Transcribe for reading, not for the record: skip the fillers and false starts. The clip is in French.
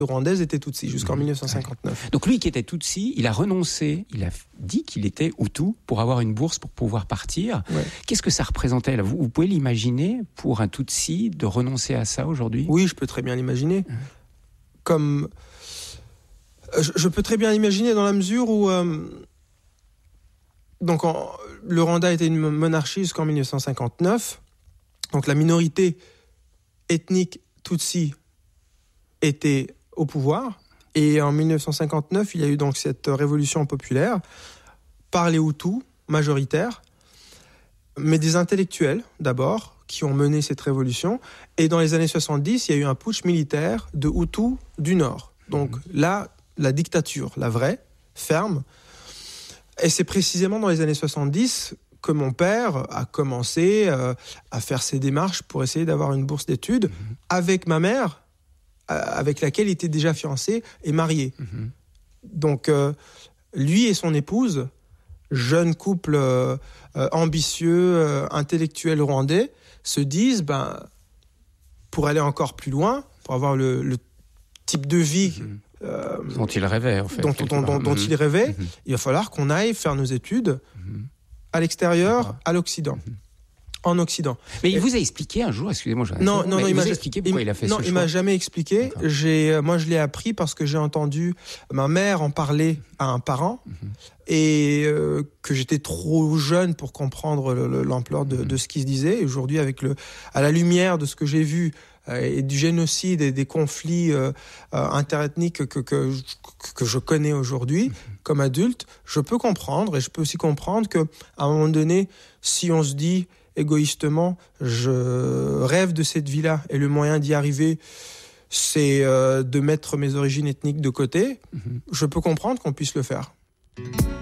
rwandaise était Tutsi jusqu'en 1959. Donc lui qui était Tutsi, il a renoncé, il a dit qu'il était Hutu pour avoir une bourse pour pouvoir partir. Ouais. Qu'est-ce que ça représentait là ? Vous pouvez l'imaginer pour un Tutsi de renoncer à ça aujourd'hui ? Oui, je peux très bien l'imaginer. Comme je peux très bien l'imaginer dans la mesure où le Rwanda était une monarchie jusqu'en 1959. Donc la minorité ethnique Tutsi était au pouvoir. Et en 1959, il y a eu donc cette révolution populaire par les Hutus majoritaires, mais des intellectuels d'abord, qui ont mené cette révolution. Et dans les années 70, il y a eu un putsch militaire de Hutus du Nord. Donc là, la dictature, la vraie, ferme. Et c'est précisément dans les années 70 que mon père a commencé à faire ses démarches pour essayer d'avoir une bourse d'études avec ma mère, avec laquelle il était déjà fiancé et marié. Donc, lui et son épouse, jeune couple ambitieux, intellectuel rwandais, se disent, pour aller encore plus loin, pour avoir le type de vie dont il rêvait, en fait. Dont il rêvait, il va falloir qu'on aille faire nos études à l'extérieur, à l'Occident. En Occident. Mais il vous a expliqué un jour, excusez-moi, non, il vous a expliqué pourquoi il a fait ce choix. Non, il m'a jamais expliqué. Moi, je l'ai appris parce que j'ai entendu ma mère en parler à un parent et que j'étais trop jeune pour comprendre l'ampleur de ce qui se disait. Et aujourd'hui, à la lumière de ce que j'ai vu et du génocide et des conflits interethniques que je connais aujourd'hui comme adulte, je peux comprendre, et je peux aussi comprendre qu'à un moment donné, si on se dit égoïstement, je rêve de cette vie-là et le moyen d'y arriver, c'est de mettre mes origines ethniques de côté, je peux comprendre qu'on puisse le faire.